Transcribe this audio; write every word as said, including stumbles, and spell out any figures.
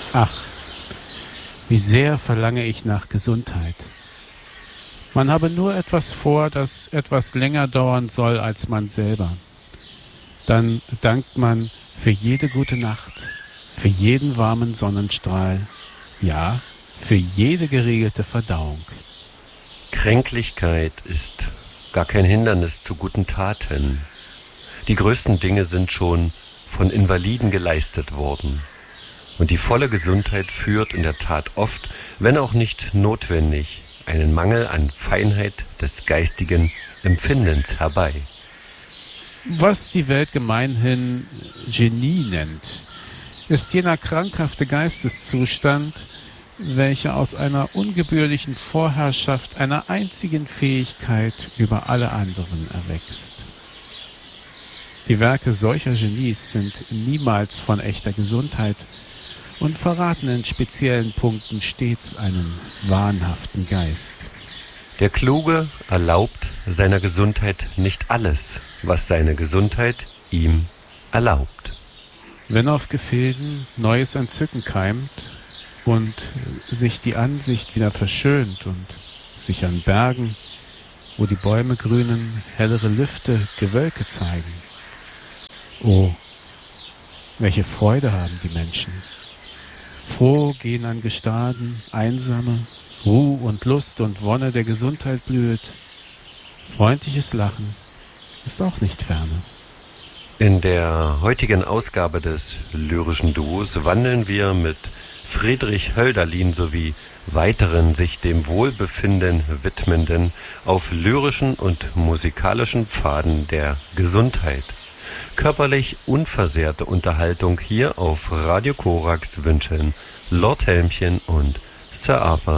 Ach, wie sehr verlange ich nach Gesundheit. Man habe nur etwas vor, das etwas länger dauern soll als man selber. Dann dankt man für jede gute Nacht, für jeden warmen Sonnenstrahl, ja, für jede geregelte Verdauung. Kränklichkeit ist gar kein Hindernis zu guten Taten. Die größten Dinge sind schon von Invaliden geleistet worden. Und die volle Gesundheit führt in der Tat oft, wenn auch nicht notwendig, einen Mangel an Feinheit des geistigen Empfindens herbei. Was die Welt gemeinhin Genie nennt, ist jener krankhafte Geisteszustand, welcher aus einer ungebührlichen Vorherrschaft einer einzigen Fähigkeit über alle anderen erwächst. Die Werke solcher Genies sind niemals von echter Gesundheit und verraten in speziellen Punkten stets einen wahnhaften Geist. Der Kluge erlaubt seiner Gesundheit nicht alles, was seine Gesundheit ihm erlaubt. Wenn auf Gefilden neues Entzücken keimt und sich die Ansicht wieder verschönt und sich an Bergen, wo die Bäume grünen, hellere Lüfte, Gewölke zeigen. Oh, welche Freude haben die Menschen! Froh gehen an Gestaden Einsame, Ruh und Lust und Wonne der Gesundheit blühet. Freundliches Lachen ist auch nicht ferne. In der heutigen Ausgabe des Lyrischen Duos wandeln wir mit Friedrich Hölderlin sowie weiteren sich dem Wohlbefinden widmenden auf lyrischen und musikalischen Pfaden der Gesundheit. Körperlich unversehrte Unterhaltung hier auf Radio Korax wünschen Lord Helmchen und Sir Arthur